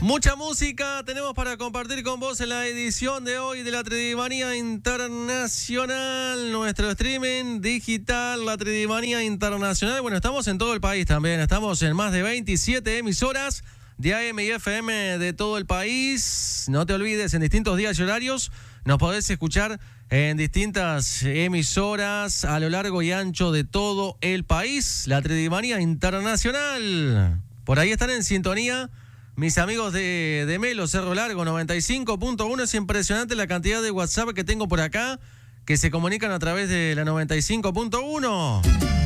Mucha música tenemos para compartir con vos en la edición de hoy de la Tridimanía Internacional, nuestro streaming digital, la Tridimanía Internacional. Bueno, estamos en todo el país también, estamos en más de 27 emisoras de AM y FM de todo el país. No te olvides, en distintos días y horarios nos podés escuchar en distintas emisoras a lo largo y ancho de todo el país. La Tridimanía Internacional. Por ahí están en sintonía mis amigos de Melo, Cerro Largo, 95.1. Es impresionante la cantidad de WhatsApp que tengo por acá que se comunican a través de la 95.1.